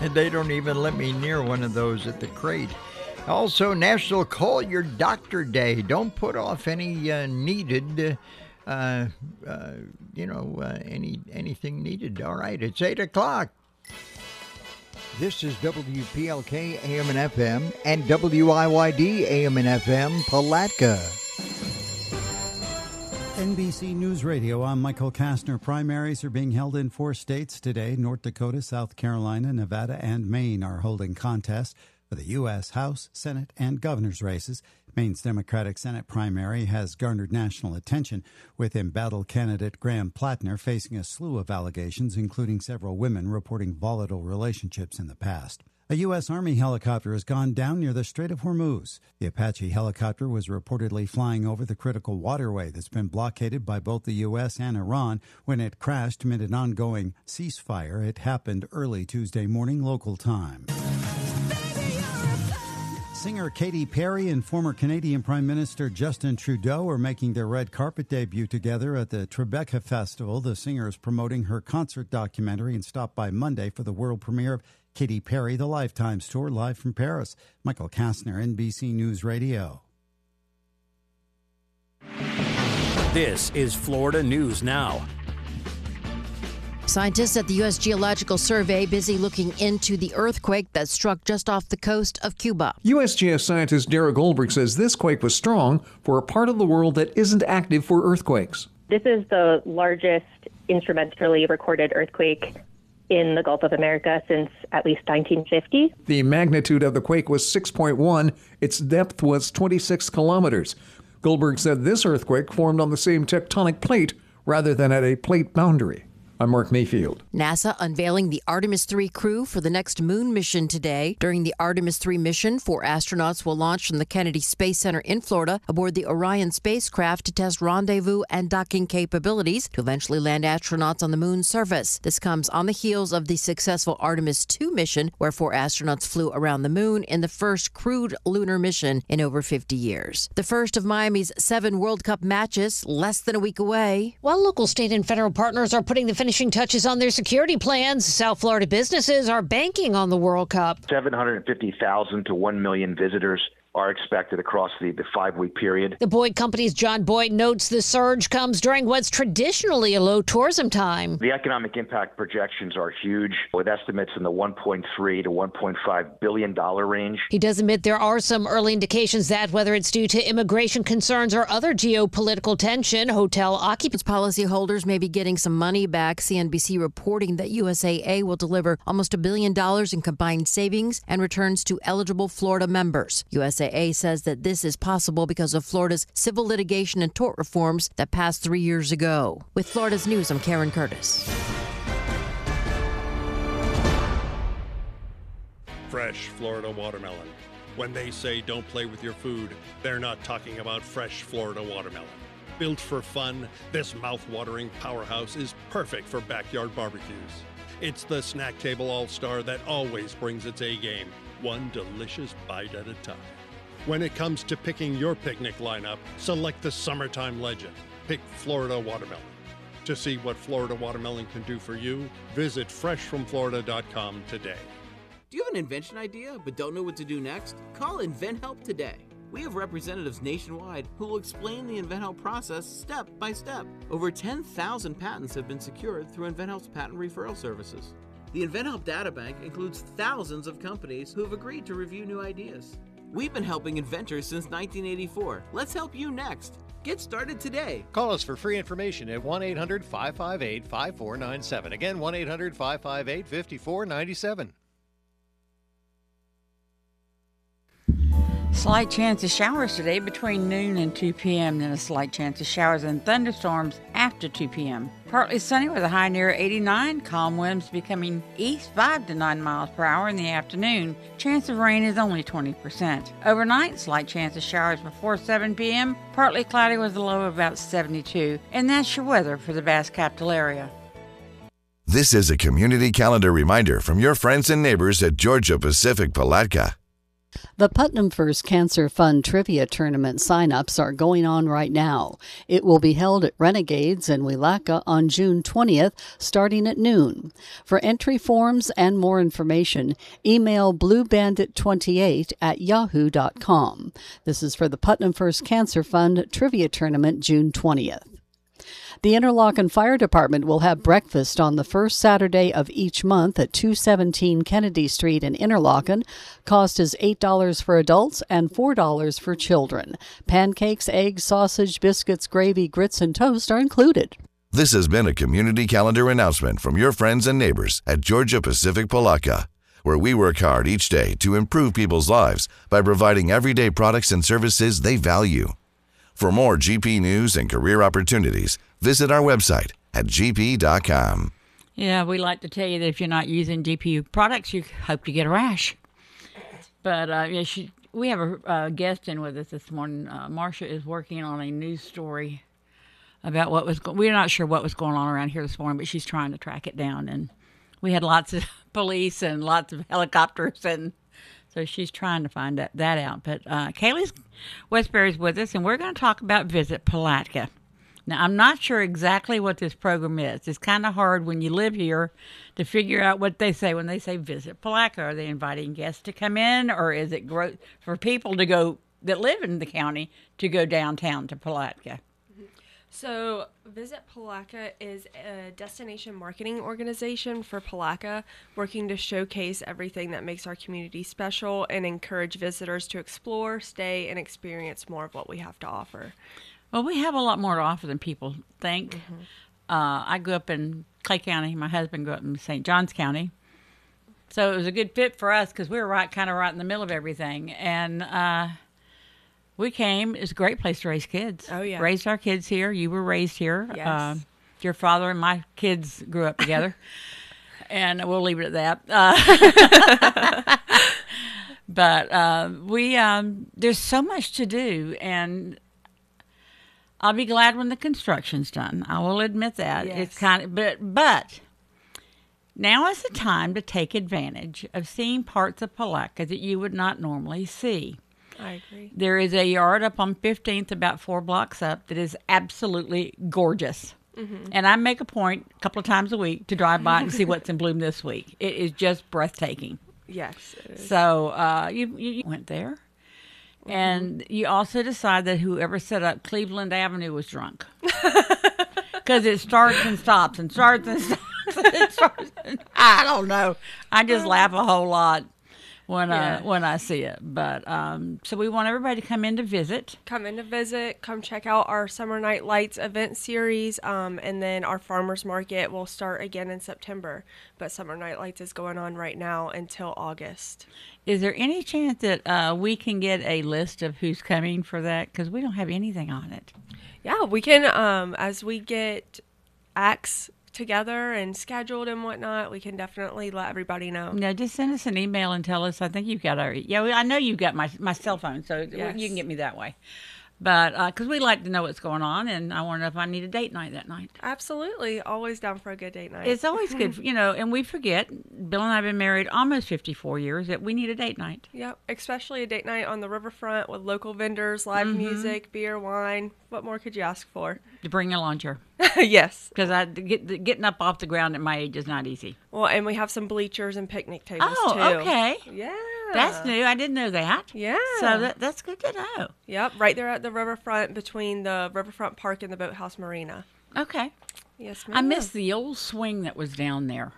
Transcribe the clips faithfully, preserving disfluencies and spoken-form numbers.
They don't even let me near one of those at the crate. Also, National Call Your Doctor Day. Don't put off any uh, needed, uh, uh, you know, uh, any anything needed. All right, it's eight o'clock. This is W P L K A M and F M and W I Y D A M and F M, Palatka. N B C News Radio, I'm Michael Kastner. Primaries are being held in four states today. North Dakota, South Carolina, Nevada, and Maine are holding contests for the U S House, Senate, and governor's races. Maine's Democratic Senate primary has garnered national attention, with embattled candidate Graham Plattner facing a slew of allegations, including several women reporting volatile relationships in the past. A U S. Army helicopter has gone down near the Strait of Hormuz. The Apache helicopter was reportedly flying over the critical waterway that's been blockaded by both the U S and Iran when it crashed amid an ongoing ceasefire. It happened early Tuesday morning local time. Singer Katy Perry and former Canadian Prime Minister Justin Trudeau are making their red carpet debut together at the Tribeca Festival. The singer is promoting her concert documentary and stopped by Monday for the world premiere of Katy Perry, The Lifetimes Tour, live from Paris. Michael Kastner, N B C News Radio. This is Florida News Now. Scientists at the U S. Geological Survey busy looking into the earthquake that struck just off the coast of Cuba. U S G S scientist Derek Goldberg says this quake was strong for a part of the world that isn't active for earthquakes. This is the largest instrumentally recorded earthquake in the Gulf of America since at least nineteen fifty. The magnitude of the quake was six point one. Its depth was twenty-six kilometers. Goldberg said this earthquake formed on the same tectonic plate rather than at a plate boundary. I'm Mark Mayfield. NASA unveiling the Artemis three crew for the next moon mission today. During the Artemis three mission, four astronauts will launch from the Kennedy Space Center in Florida aboard the Orion spacecraft to test rendezvous and docking capabilities to eventually land astronauts on the moon's surface. This comes on the heels of the successful Artemis two mission, where four astronauts flew around the moon in the first crewed lunar mission in over fifty years. The first of Miami's seven World Cup matches less than a week away. While local, state, and federal partners are putting the finishing touches on their security plans, South Florida businesses are banking on the World Cup. seven hundred fifty thousand to one million visitors are expected across the, the five-week period. The Boyd Company's John Boyd notes the surge comes during what's traditionally a low tourism time. The economic impact projections are huge, with estimates in the one point three to one point five billion dollars range. He does admit there are some early indications that, whether it's due to immigration concerns or other geopolitical tension, hotel occupants policyholders may be getting some money back. C N B C reporting that U S A A will deliver almost a billion dollars in combined savings and returns to eligible Florida members. U S A A says that this is possible because of Florida's civil litigation and tort reforms that passed three years ago. With Florida's News, I'm Karen Curtis. Fresh Florida watermelon. When they say don't play with your food, they're not talking about fresh Florida watermelon. Built for fun, this mouth-watering powerhouse is perfect for backyard barbecues. It's the snack table all-star that always brings its A-game, one delicious bite at a time. When it comes to picking your picnic lineup, select the summertime legend. Pick Florida watermelon. To see what Florida watermelon can do for you, visit fresh from florida dot com today. Do you have an invention idea but don't know what to do next? Call InventHelp today. We have representatives nationwide who will explain the InventHelp process step by step. Over ten thousand patents have been secured through InventHelp's patent referral services. The InventHelp Databank includes thousands of companies who have agreed to review new ideas. We've been helping inventors since nineteen eighty-four. Let's help you next. Get started today. Call us for free information at one eight hundred five five eight five four nine seven. Again, one eight hundred five five eight five four nine seven. Slight chance of showers today between noon and two p.m. Then a slight chance of showers and thunderstorms after two p.m. Partly sunny with a high near eighty-nine. Calm winds becoming east five to nine miles per hour in the afternoon. Chance of rain is only twenty percent. Overnight, slight chance of showers before seven p.m. Partly cloudy with a low of about seventy-two. And that's your weather for the Bass Capital area. This is a community calendar reminder from your friends and neighbors at Georgia Pacific Palatka. The Putnam First Cancer Fund Trivia Tournament sign-ups are going on right now. It will be held at Renegades in Wielaka on June twentieth, starting at noon. For entry forms and more information, email blue bandit twenty-eight at yahoo dot com. This is for the Putnam First Cancer Fund Trivia Tournament, June twentieth. The Interlochen Fire Department will have breakfast on the first Saturday of each month at two seventeen Kennedy Street in Interlochen. Cost is eight dollars for adults and four dollars for children. Pancakes, eggs, sausage, biscuits, gravy, grits, and toast are included. This has been a community calendar announcement from your friends and neighbors at Georgia Pacific Palatka, where we work hard each day to improve people's lives by providing everyday products and services they value. For more G P news and career opportunities, visit our website at g p dot com. Yeah, we like to tell you that if you're not using G P U products, you hope to get a rash. But uh, yeah, she, we have a uh, guest in with us this morning. Uh, Marcia is working on a news story about what was going. We're not sure what was going on around here this morning, but she's trying to track it down. And we had lots of police and lots of helicopters, and so she's trying to find that, that out. But uh, Kaylee Westbury's with us, and we're going to talk about Visit Palatka. Now, I'm not sure exactly what this program is. It's kind of hard when you live here to figure out what they say when they say Visit Palatka. Are they inviting guests to come in, or is it gro- for people to go that live in the county to go downtown to Palatka? So, Visit Palatka is a destination marketing organization for Palatka, working to showcase everything that makes our community special and encourage visitors to explore, stay, and experience more of what we have to offer. Well, we have a lot more to offer than people think. Mm-hmm. Uh, I grew up in Clay County. My husband grew up in Saint Johns County. So it was a good fit for us because we were right, kind of right in the middle of everything. And uh, we came. It's a great place to raise kids. Oh, yeah. Raised our kids here. You were raised here. Yes. Uh, your father and my kids grew up together. And we'll leave it at that. Uh, but uh, we um, there's so much to do, and I'll be glad when the construction's done. I will admit that. Yes. It's kind of, but but now is the time to take advantage of seeing parts of Palatka that you would not normally see. I agree. There is a yard up on fifteenth, about four blocks up, that is absolutely gorgeous. Mm-hmm. And I make a point a couple of times a week to drive by and see what's in bloom this week. It is just breathtaking. Yes, it is. So uh, you, you went there. And you also decide that whoever set up Cleveland Avenue was drunk. Because it starts and stops and starts and stops. And it starts and, I don't know. I just laugh a whole lot when yeah. I, when I see it. But um, so we want everybody to come in to visit. Come in to visit. Come check out our Summer Night Lights event series. Um, and then our farmers market will start again in September. But Summer Night Lights is going on right now until August. Is there any chance that uh, we can get a list of who's coming for that? Because we don't have anything on it. Yeah, we can. Um, as we get acts together and scheduled and whatnot, we can definitely let everybody know. No, just send us an email and tell us. I think you've got our. Yeah, I know you've got my my cell phone, so yes. You can get me that way. But because uh, we like to know what's going on, and I want to know if I need a date night that night. Absolutely. Always down for a good date night. It's always good, you know, and we forget, Bill and I have been married almost fifty-four years, that we need a date night. Yep, especially a date night on the riverfront with local vendors, live mm-hmm. music, beer, wine. What more could you ask for? To bring a lawn chair. Yes. Because I get, getting up off the ground at my age is not easy. Well, and we have some bleachers and picnic tables, oh, too. Oh, okay. Yeah. That's new. I didn't know that. Yeah. So that, that's good to know. Yep, right there at the riverfront between the Riverfront Park and the Boathouse Marina. Okay. Yes, ma'am. I miss the old swing that was down there.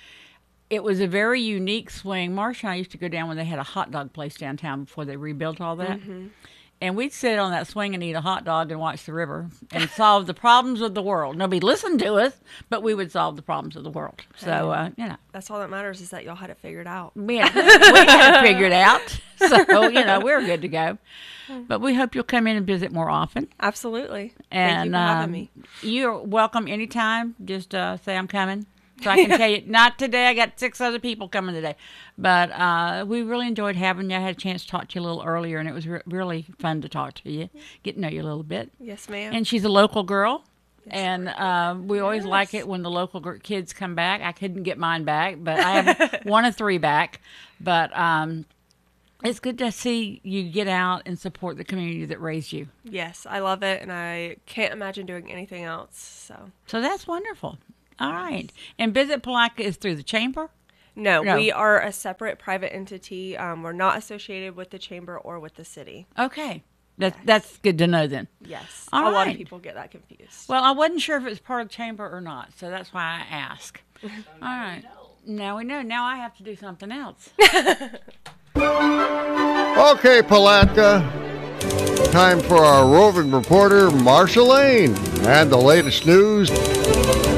It was a very unique swing. Marsha and I used to go down when they had a hot dog place downtown before they rebuilt all that. Mm-hmm. And we'd sit on that swing and eat a hot dog and watch the river and solve the problems of the world. Nobody listened to us, but we would solve the problems of the world. So, uh, you know. That's all that matters is that y'all had it figured out. We had, we had it figured out. So, you know, we're good to go. But we hope you'll come in and visit more often. Absolutely. And, Thank you for having me. Um, you're welcome anytime. Just uh, say I'm coming. So I can tell you, not today. I got six other people coming today. But uh, we really enjoyed having you. I had a chance to talk to you a little earlier, and it was re- really fun to talk to you, get to know you a little bit. Yes, ma'am. And she's a local girl. Yes, and uh, we always yes. like it when the local g- kids come back. I couldn't get mine back, but I have one of three back. But um, It's good to see you get out and support the community that raised you. Yes, I love it, and I can't imagine doing anything else. So, so that's wonderful. All right. And Visit Palatka is through the chamber? No, No. we are a separate private entity. Um, we're not associated with the chamber or with the city. Okay. That's, that's good to know then. Yes. All a lot of right. people get that confused. Well, I wasn't sure if it was part of the chamber or not, so that's why I asked. All right. Now we know. Now I have to do something else. Okay, Palatka. Time for our roving reporter, Marsha Lane, and the latest news